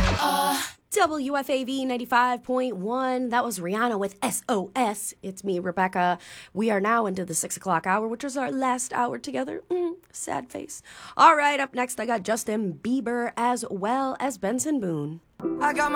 WFAV 95.1. That was Rihanna with SOS. It's me, Rebecca. We are now into the 6 o'clock hour, which is our last hour together. Sad face. All right, up next, I got Justin Bieber as well as Benson Boone. I got